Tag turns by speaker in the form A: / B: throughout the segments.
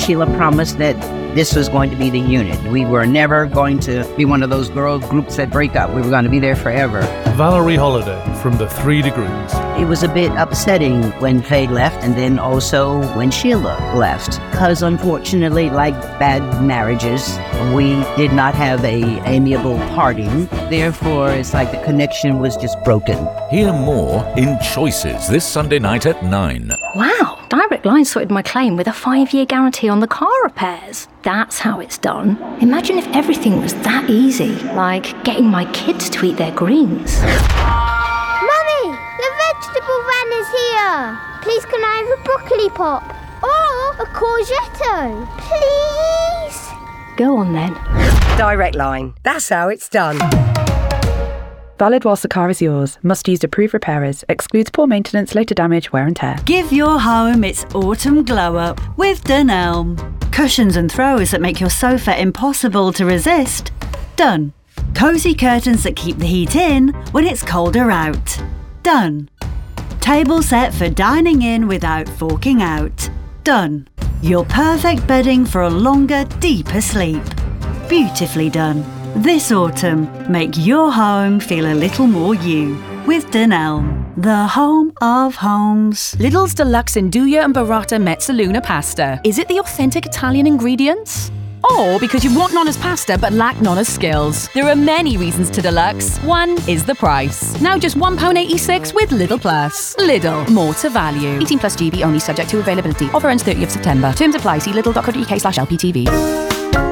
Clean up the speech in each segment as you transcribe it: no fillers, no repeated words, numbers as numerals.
A: Sheila promised that this was going to be the unit. We were never going to be one of those girl groups that break up. We were going to be there forever.
B: Valerie Holiday from the 3 Degrees.
A: It was a bit upsetting when Faye left, and then also when Sheila left. Because unfortunately, like bad marriages, we did not have a amiable parting. Therefore, it's like the connection was just broken.
C: Hear more in Choices this Sunday night at 9.
D: Wow, Direct Line sorted my claim with a 5-year guarantee on the car repairs. That's how it's done. Imagine if everything was that easy, like getting my kids to eat their greens.
E: Mummy, the vegetable van is here. Please can I have a broccoli pop? Or a courgette? Please?
D: Go on then.
F: Direct Line. That's how it's done.
G: Valid whilst the car is yours. Must use approved repairers. Excludes poor maintenance, later damage, wear and tear.
H: Give your home its autumn glow-up with Dunelm. Cushions and throws that make your sofa impossible to resist. Done. Cosy curtains that keep the heat in when it's colder out. Done. Table set for dining in without forking out. Done. Your perfect bedding for a longer, deeper sleep. Beautifully done. This autumn, make your home feel a little more you with Dunelm, the home of homes.
I: Lidl's Deluxe Nduja and Burrata Mezzaluna pasta. Is it the authentic Italian ingredients? Or because you want Nonna's pasta but lack Nonna's skills? There are many reasons to Deluxe. One is the price. Now just £1.86 with Lidl Plus. Lidl, more to value. 18 plus GB only, subject to availability. Offer ends 30th September. Terms apply. See lidl.co.uk/LPTV.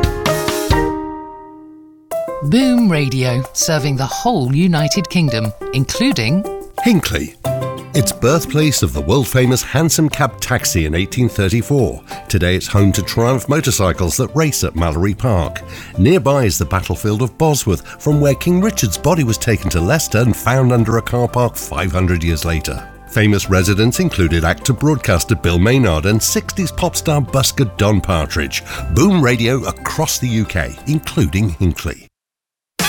J: Boom Radio, serving the whole United Kingdom, including
K: Hinckley. It's birthplace of the world-famous hansom cab taxi in 1834. Today it's home to Triumph motorcycles that race at Mallory Park. Nearby is the battlefield of Bosworth, from where King Richard's body was taken to Leicester and found under a car park 500 years later. Famous residents included actor-broadcaster Bill Maynard and 60s pop star busker Don Partridge. Boom Radio across the UK, including Hinckley.